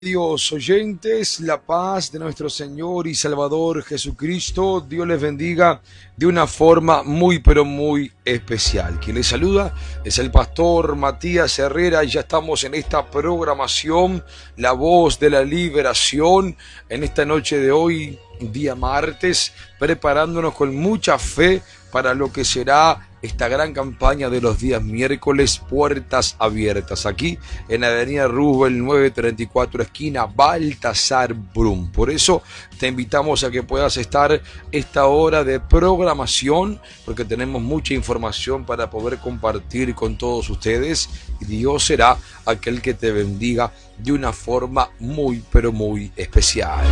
Dios oyentes, la paz de nuestro Señor y Salvador Jesucristo, Dios les bendiga de una forma muy pero muy especial. Quien les saluda es el pastor Matías Herrera y ya estamos en esta programación, La Voz de la Liberación, en esta noche de hoy, día martes, preparándonos con mucha fe para lo que será esta gran campaña de los días miércoles, puertas abiertas, aquí en Avenida Roosevelt 934, esquina Baltasar Brum. Por eso te invitamos a que puedas estar esta hora de programación, porque tenemos mucha información para poder compartir con todos ustedes, y Dios será aquel que te bendiga de una forma muy pero muy especial.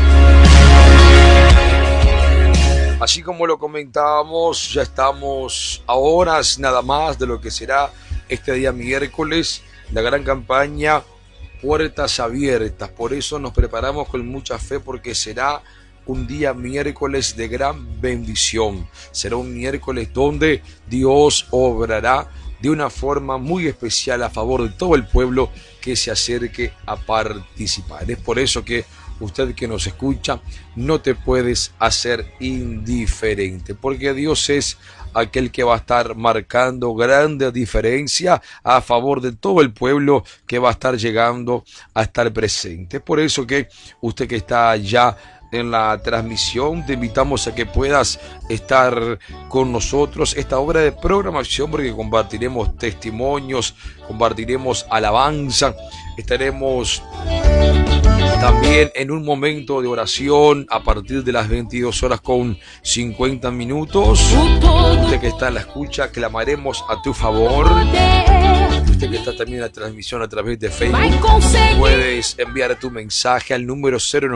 Así como lo comentábamos, ya estamos a horas nada más de lo que será este día miércoles, la gran campaña Puertas Abiertas. Por eso nos preparamos con mucha fe, porque será un día miércoles de gran bendición. Será un miércoles donde Dios obrará de una forma muy especial a favor de todo el pueblo que se acerque a participar. Es por eso que usted que nos escucha, no te puedes hacer indiferente, porque Dios es aquel que va a estar marcando grande diferencia a favor de todo el pueblo que va a estar llegando a estar presente. Es por eso que usted que está allá en la transmisión, te invitamos a que puedas estar con nosotros esta obra de programación, porque compartiremos testimonios, compartiremos alabanza, estaremos también en un momento de oración a partir de las 22 horas con 50 minutos. Usted que está en la escucha, clamaremos a tu favor. Usted que está también en la transmisión a través de Facebook, puedes enviar tu mensaje al número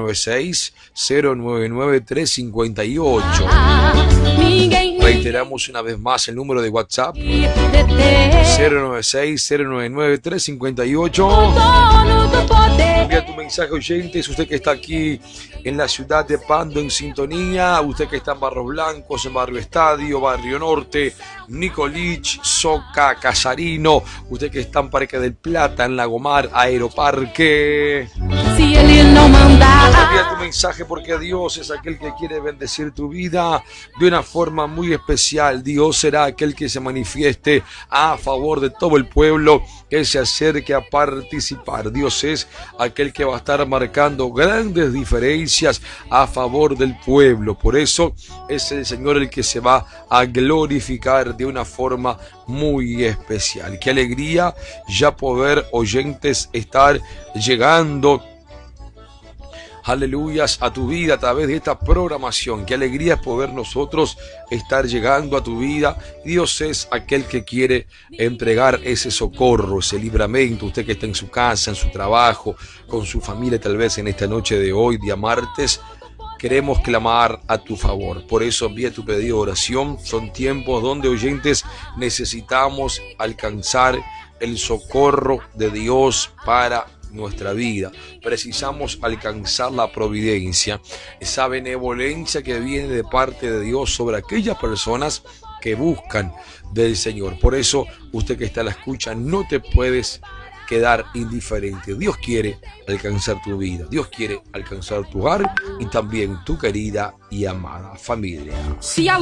096-099-358. Reiteramos una vez más el número de WhatsApp: 096-099-358. Envía tu mensaje, oyentes. Usted que está aquí en la ciudad de Pando en sintonía, usted que está en Barros Blancos, en Barrio Estadio, Barrio Norte, Nicolich, Soca, Casarino, usted que está en Parque del Plata, en Lagomar, Aeroparque. Si él no manda, envía tu mensaje, porque Dios es aquel que quiere bendecir tu vida de una forma muy especial. Dios será aquel que se manifieste a favor de todo el pueblo que se acerque a participar. Dios es aquel que va a estar marcando grandes diferencias a favor del pueblo. Por eso es el Señor el que se va a glorificar de una forma muy especial. Qué alegría ya poder, oyentes, estar llegando, aleluyas, a tu vida a través de esta programación. Qué alegría poder nosotros estar llegando a tu vida. Dios es aquel que quiere entregar ese socorro, ese libramento. Usted que está en su casa, en su trabajo, con su familia, tal vez en esta noche de hoy, día martes, queremos clamar a tu favor. Por eso envía tu pedido de oración. Son tiempos donde, oyentes, necesitamos alcanzar el socorro de Dios para nuestra vida. Precisamos alcanzar la providencia, esa benevolencia que viene de parte de Dios sobre aquellas personas que buscan del Señor. Por eso, usted que está a la escucha, no te puedes quedar indiferente. Dios quiere alcanzar tu vida, Dios quiere alcanzar tu hogar y también tu querida y amada familia.